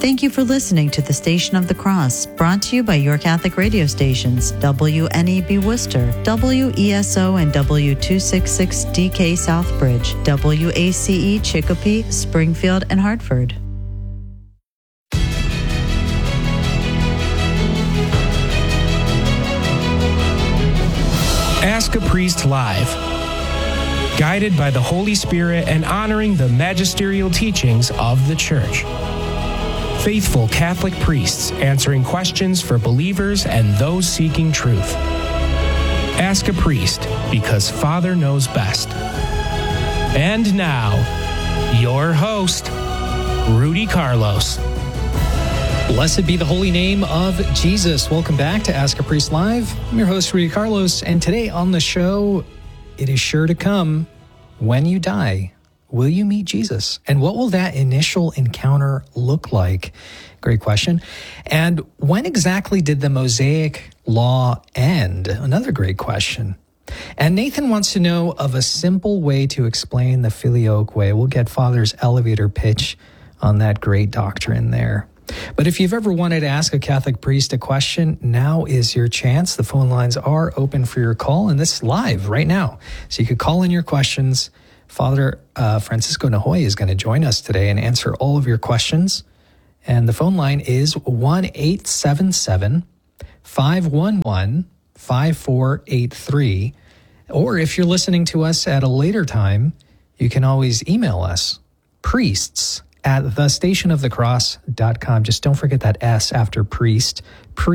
Thank you for listening to the Station of the Cross, brought to you by your Catholic radio stations, WNEB Worcester, WESO and W266DK Southbridge, WACE Chicopee, Springfield, and Hartford. Ask a Priest Live. Guided by the Holy Spirit and honoring the magisterial teachings of the Church. Faithful Catholic priests answering questions for believers and those seeking truth. Ask a Priest, because Father knows best. And now, your host, Rudy Carlos. Blessed be the holy name of Jesus. Welcome back to Ask a Priest Live. I'm your host, Rudy Carlos, and today on the show, it is sure to come. When you die, will you meet Jesus? And what will that initial encounter look like? Great question. And when exactly did the Mosaic Law end? Another great question. And Nathan wants to know of a simple way to explain the Filioque way. We'll get Father's elevator pitch on that great doctrine there. But if you've ever wanted to ask a Catholic priest a question, now is your chance. The phone lines are open for your call, and this is live right now. So you could call in your questions. Father Francisco Nahoy is going to join us today and answer all of your questions. And the phone line is 1-877-511-5483. Or if you're listening to us at a later time, you can always email us, priests@thestationofthecross.com. Just don't forget that S after priest,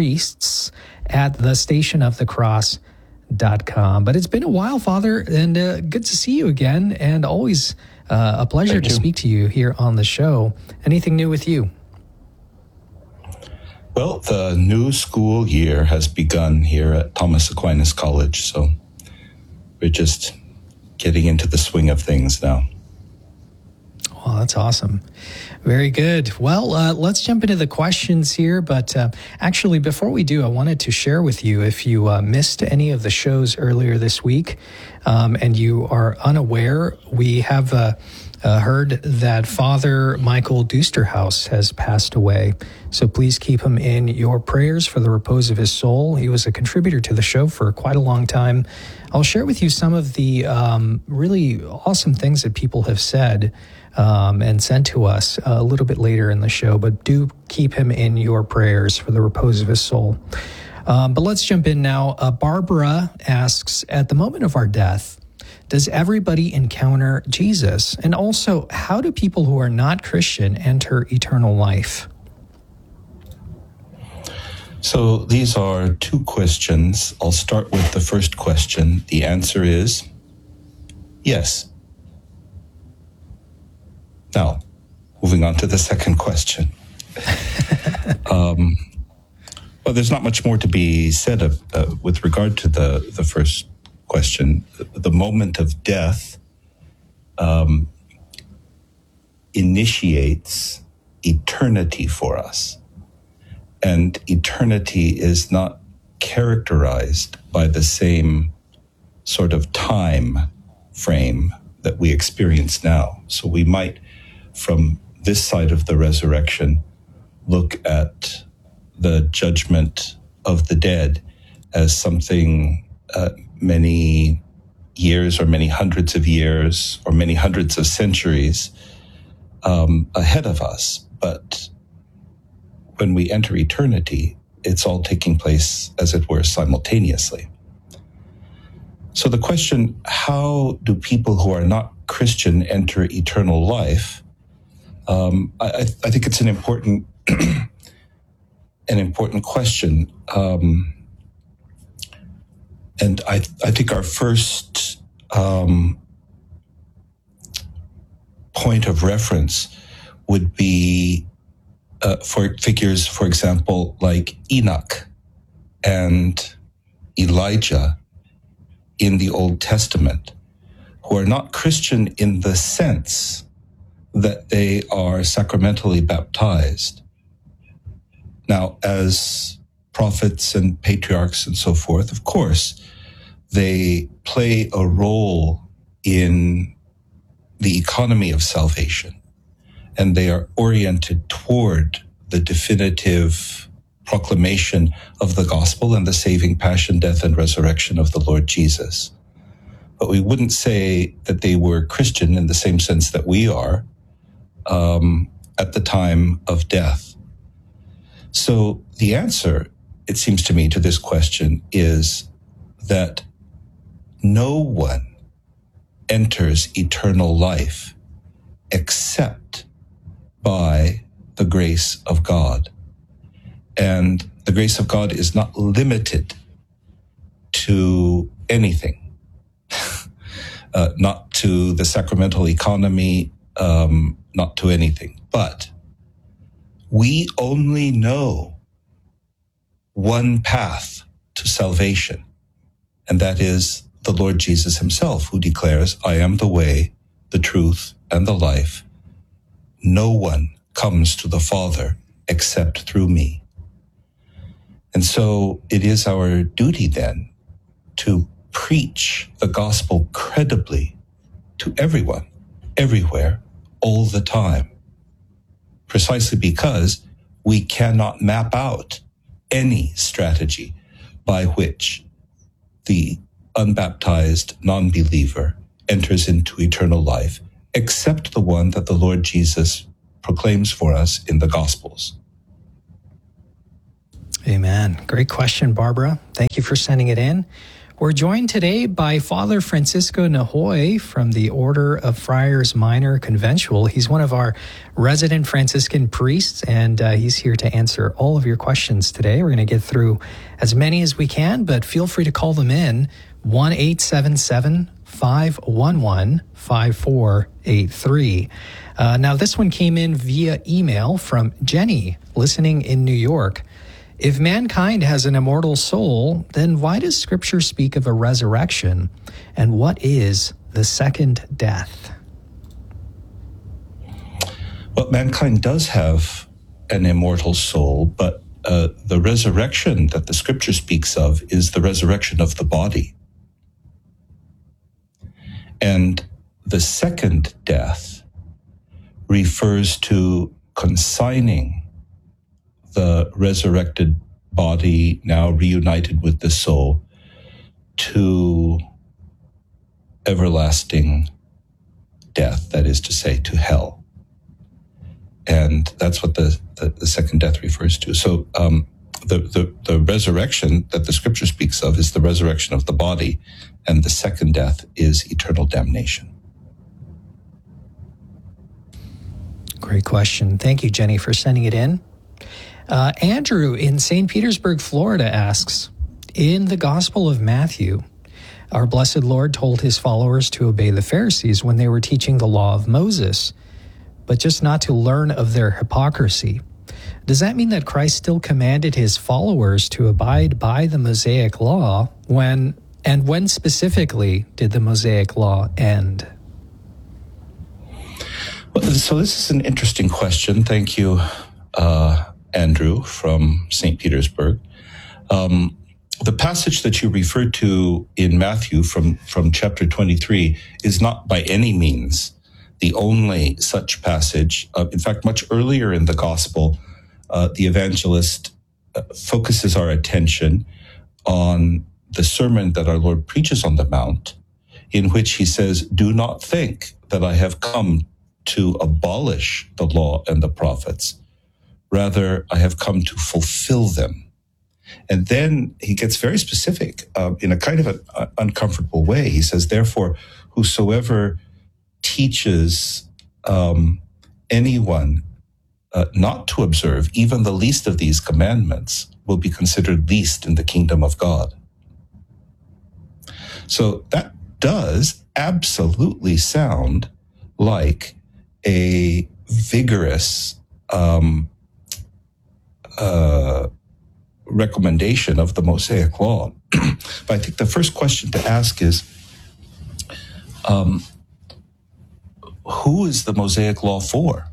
priests@thestationofthecross.com. But it's been a while, Father, and good to see you again, and always a pleasure to speak to you here on the show. Anything new with you? Well, the new school year has begun here at Thomas Aquinas College, so we're just getting into the swing of things now. Oh, that's awesome. Very good. Well, let's jump into the questions here. But actually, before we do, I wanted to share with you, if you missed any of the shows earlier this week and you are unaware, we have heard that Father Michael Dusterhouse has passed away. So please keep him in your prayers for the repose of his soul. He was a contributor to the show for quite a long time. I'll share with you some of the really awesome things that people have said and sent to us a little bit later in the show, but do keep him in your prayers for the repose of his soul. But let's jump in now. Barbara asks, at the moment of our death, does everybody encounter Jesus? And also, how do people who are not Christian enter eternal life? So these are two questions. I'll start with the first question. The answer is yes. Now, moving on to the second question. Well, there's not much more to be said with regard to the first question. The moment of death initiates eternity for us. And eternity is not characterized by the same sort of time frame that we experience now. So we might, from this side of the resurrection, look at the judgment of the dead as something many years or many hundreds of years or many hundreds of centuries ahead of us. But when we enter eternity, it's all taking place, as it were, simultaneously. So the question, how do people who are not Christian enter eternal life? I think it's an important question. And I think our first point of reference would be for figures, for example, like Enoch and Elijah in the Old Testament, who are not Christian in the sense that they are sacramentally baptized. Now, as prophets and patriarchs and so forth, of course, they play a role in the economy of salvation, and they are oriented toward the definitive proclamation of the gospel and the saving passion, death, and resurrection of the Lord Jesus. But we wouldn't say that they were Christian in the same sense that we are at the time of death. So the answer, it seems to me, to this question is that no one enters eternal life except by the grace of God. And the grace of God is not limited to anything, not to the sacramental economy, not to anything. But we only know one path to salvation, and that is the Lord Jesus himself, who declares, I am the way, the truth, and the life. No one comes to the Father except through me. And so it is our duty then to preach the gospel credibly to everyone, everywhere, all the time, precisely because we cannot map out any strategy by which the unbaptized non-believer enters into eternal life, except the one that the Lord Jesus proclaims for us in the Gospels. Amen. Great question, Barbara. Thank you for sending it in. We're joined today by Father Francisco Nahoy from the Order of Friars Minor Conventual. He's one of our resident Franciscan priests, and he's here to answer all of your questions today. We're going to get through as many as we can, but feel free to call them in, 1-877-511-5483. Now, this one came in via email from Jenny, listening in New York. If mankind has an immortal soul, then why does Scripture speak of a resurrection? And what is the second death? Well, mankind does have an immortal soul, but the resurrection that the Scripture speaks of is the resurrection of the body. And the second death refers to consigning the resurrected body, now reunited with the soul, to everlasting death, that is to say, to hell. And that's what the second death refers to. So the resurrection that the Scripture speaks of is the resurrection of the body, and the second death is eternal damnation. Great question. Thank you, Jenny, for sending it in. Andrew in St. Petersburg, Florida asks, in the Gospel of Matthew, our blessed Lord told his followers to obey the Pharisees when they were teaching the law of Moses, but just not to learn of their hypocrisy. Does that mean that Christ still commanded his followers to abide by the Mosaic law when specifically did the Mosaic law end? Well, so this is an interesting question. Thank you, Andrew from St. Petersburg. The passage that you referred to in Matthew from chapter 23 is not by any means the only such passage. In fact, much earlier in the gospel, the evangelist focuses our attention on the sermon that our Lord preaches on the Mount, in which he says, "Do not think that I have come to abolish the law and the prophets. Rather, I have come to fulfill them." And then he gets very specific in a kind of an uncomfortable way. He says, "Therefore, whosoever teaches anyone not to observe even the least of these commandments will be considered least in the kingdom of God." So that does absolutely sound like a vigorous recommendation of the Mosaic law. But I think the first question to ask is, who is the Mosaic law for?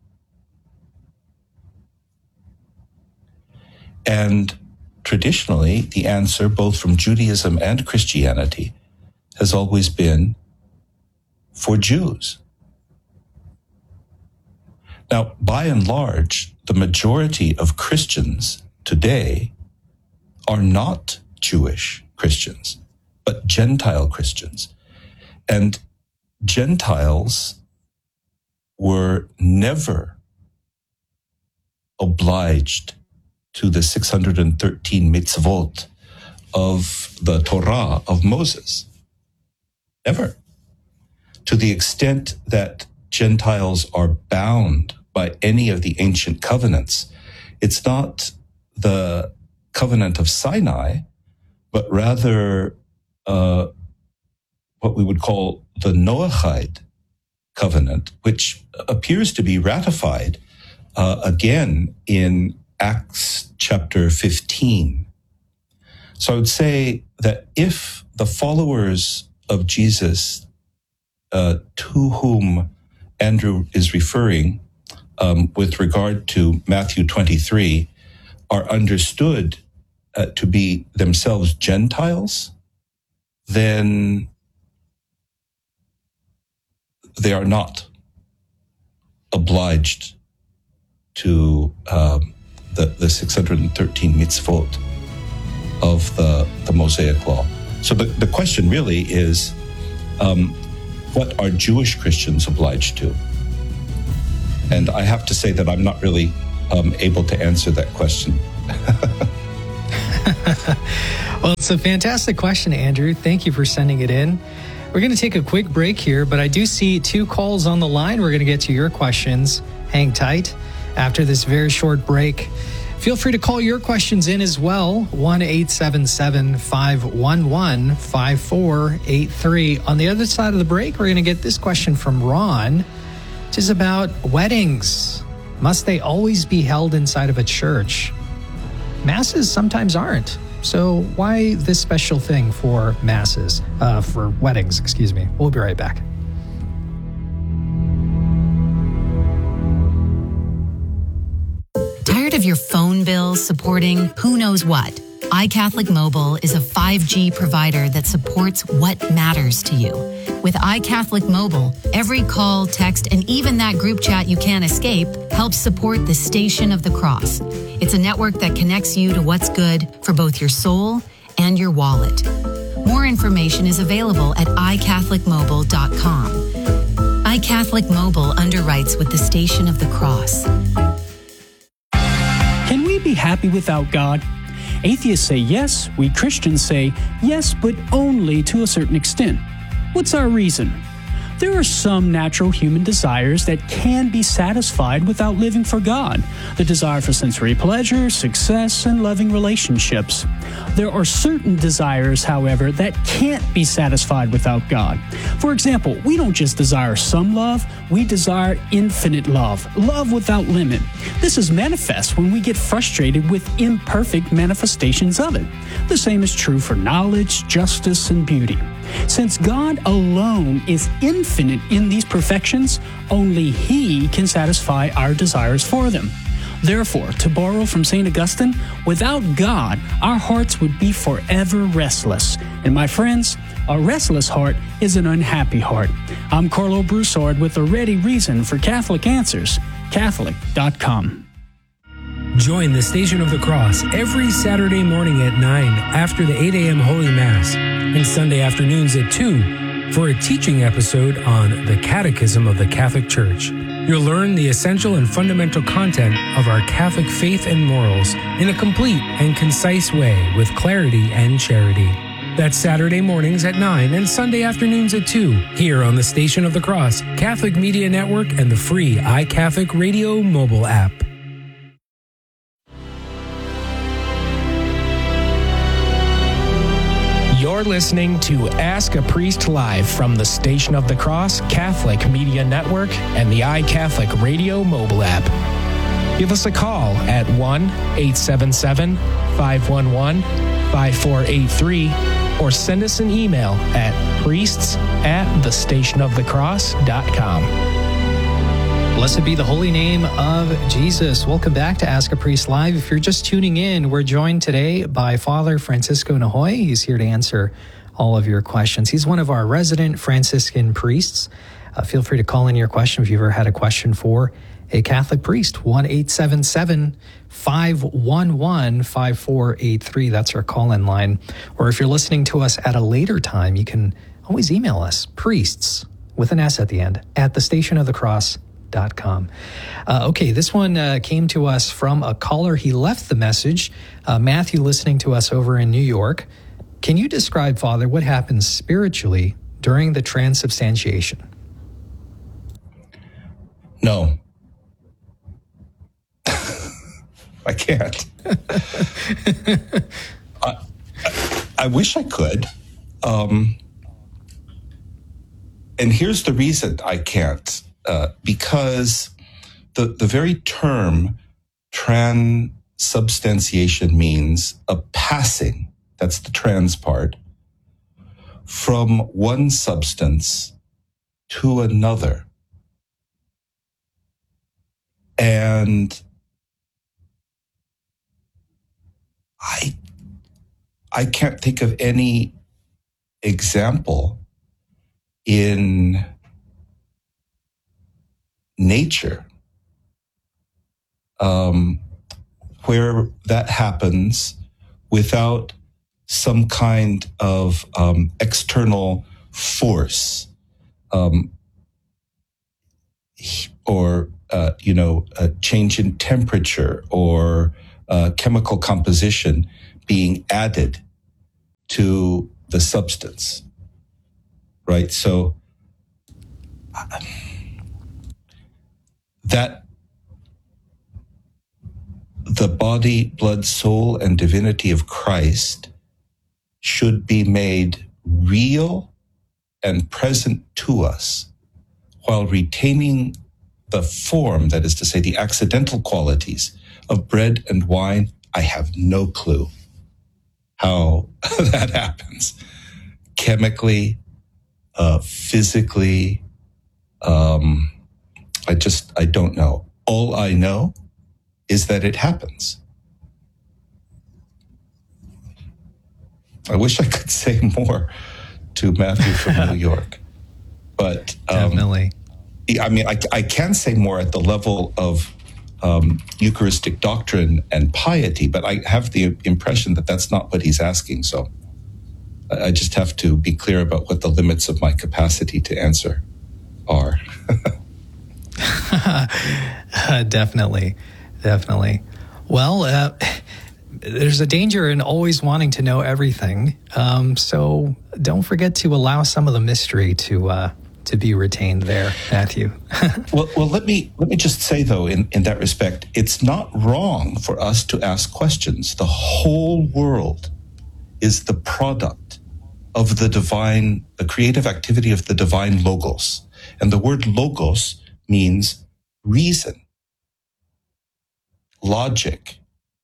And traditionally, the answer, both from Judaism and Christianity, has always been for Jews. Now, by and large, the majority of Christians today are not Jewish Christians, but Gentile Christians. And Gentiles were never obliged to the 613 mitzvot of the Torah of Moses. Never. To the extent that Gentiles are bound by any of the ancient covenants, it's not the covenant of Sinai, but rather what we would call the Noahide covenant, which appears to be ratified again in Acts chapter 15. So I would say that if the followers of Jesus, to whom Andrew is referring with regard to Matthew 23, are understood to be themselves Gentiles, then they are not obliged to the 613 mitzvot of the Mosaic Law. So the question really is, what are Jewish Christians obliged to? And I have to say that I'm not really able to answer that question. Well, it's a fantastic question, Andrew. Thank you for sending it in. We're going to take a quick break here, but I do see 2 calls on the line. We're going to get to your questions. Hang tight. After this very short break, feel free to call your questions in as well. 1-877-511-5483. On the other side of the break, we're going to get this question from Ron, which is about weddings. Must they always be held inside of a church? Masses sometimes aren't. So why this special thing for masses, for weddings, excuse me. We'll be right back. Tired of your phone bills supporting who knows what? iCatholic Mobile is a 5G provider that supports what matters to you. With iCatholic Mobile, every call, text, and even that group chat you can't escape helps support the Station of the Cross. It's a network that connects you to what's good for both your soul and your wallet. More information is available at iCatholicMobile.com. iCatholic Mobile underwrites with the Station of the Cross. Can we be happy without God? Atheists say yes, we Christians say yes, but only to a certain extent. What's our reason? There are some natural human desires that can be satisfied without living for God. The desire for sensory pleasure, success, and loving relationships. There are certain desires, however, that can't be satisfied without God. For example, we don't just desire some love, we desire infinite love, love without limit. This is manifest when we get frustrated with imperfect manifestations of it. The same is true for knowledge, justice, and beauty. Since God alone is infinite in these perfections, only He can satisfy our desires for them. Therefore, to borrow from St. Augustine, without God, our hearts would be forever restless. And my friends, a restless heart is an unhappy heart. I'm Carlo Broussard with a ready reason for Catholic Answers, Catholic.com. Join the Station of the Cross every Saturday morning at 9 after the 8 a.m. Holy Mass and Sunday afternoons at 2 for a teaching episode on the Catechism of the Catholic Church. You'll learn the essential and fundamental content of our Catholic faith and morals in a complete and concise way with clarity and charity. That's Saturday mornings at 9 and Sunday afternoons at 2 here on the Station of the Cross, Catholic Media Network, and the free iCatholic Radio mobile app. You're listening to Ask a Priest Live from the Station of the Cross, Catholic Media Network, and the iCatholic Radio mobile app. Give us a call at 1-877-511-5483 or send us an email at priests@thestationofthecross.com. Blessed be the holy name of Jesus. Welcome back to Ask a Priest Live. If you're just tuning in, we're joined today by Father Francisco Nahoy. He's here to answer all of your questions. He's one of our resident Franciscan priests. Feel free to call in your question if you've ever had a question for a Catholic priest. 1-877-511-5483. That's our call-in line. Or if you're listening to us at a later time, you can always email us, priests, with an S at the end, at thestationofthecross.com. Okay, this one came to us from a caller. He left the message. Matthew, listening to us over in New York. Can you describe, Father, what happens spiritually during the transubstantiation? No. I can't. I wish I could. And here's the reason I can't. Because the very term transubstantiation means a passing, that's the trans part, from one substance to another. And I can't think of any example in nature where that happens without some kind of external force or a change in temperature or chemical composition being added to the substance, right? So that the body, blood, soul, and divinity of Christ should be made real and present to us while retaining the form, that is to say, the accidental qualities of bread and wine. I have no clue how that happens. Chemically, physically, I don't know. All I know is that it happens. I wish I could say more to Matthew from New York, but definitely. I mean, I can say more at the level of Eucharistic doctrine and piety, but I have the impression that that's not what he's asking. So I just have to be clear about what the limits of my capacity to answer are. Definitely. Well, there's a danger in always wanting to know everything. So don't forget to allow some of the mystery to be retained there, Matthew. Well, let me just say, though, in that respect, it's not wrong for us to ask questions. The whole world is the product of the divine, the creative activity of the divine logos. And the word logos means reason, logic,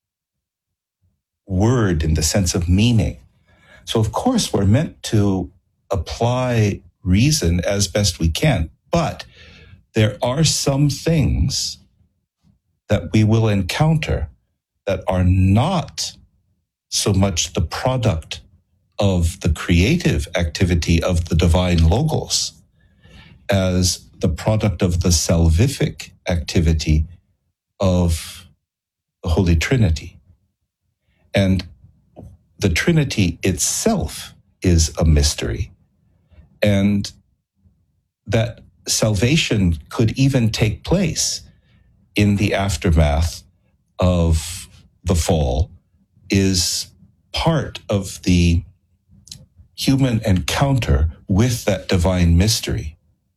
word in the sense of meaning. So, of course, we're meant to apply reason as best we can, but there are some things that we will encounter that are not so much the product of the creative activity of the divine logos as the product of the salvific activity of the Holy Trinity. And the Trinity itself is a mystery. And that salvation could even take place in the aftermath of the fall is part of the human encounter with that divine mystery.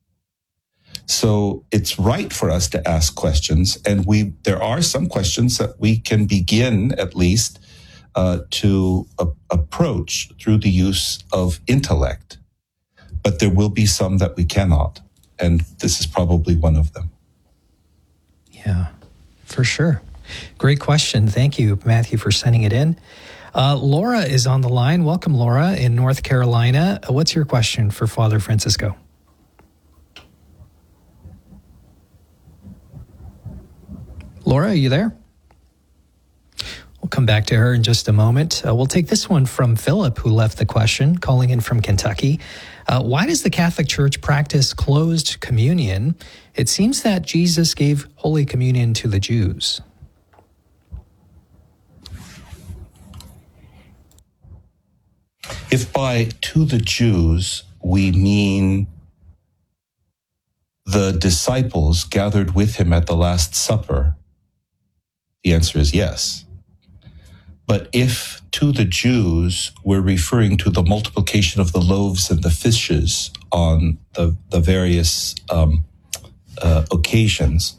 So it's right for us to ask questions, and there are some questions that we can begin at least to approach through the use of intellect. But there will be some that we cannot, and this is probably one of them. Yeah, for sure. Great question. Thank you, Matthew, for sending it in. Laura is on the line. Welcome, Laura, in North Carolina. What's your question for Father Francisco? Laura, are you there? Well, come back to her in just a moment. We'll take this one from Philip, who left the question, calling in from Kentucky. Why does the Catholic Church practice closed communion? It seems that Jesus gave Holy Communion to the Jews. If by to the Jews we mean the disciples gathered with him at the Last Supper, the answer is yes. But if to the Jews we're referring to the multiplication of the loaves and the fishes on the various occasions,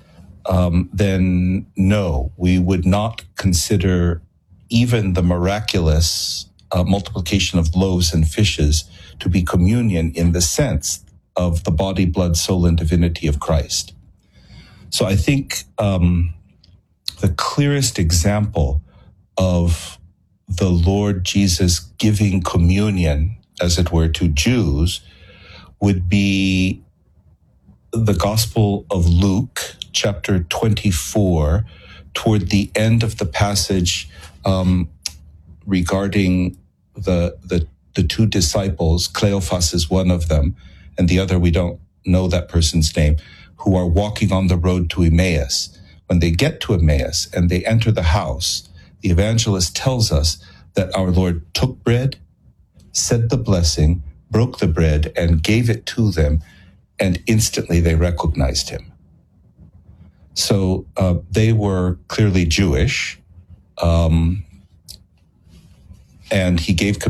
then no, we would not consider even the miraculous multiplication of loaves and fishes to be communion in the sense of the body, blood, soul, and divinity of Christ. So I think the clearest example of the Lord Jesus giving communion, as it were, to Jews would be the Gospel of Luke, chapter 24, toward the end of the passage regarding the two disciples. Cleophas is one of them, and the other, we don't know that person's name, who are walking on the road to Emmaus. When they get to Emmaus and they enter the house, the evangelist tells us that our Lord took bread, said the blessing, broke the bread, and gave it to them, and instantly they recognized him. So they were clearly Jewish, and he gave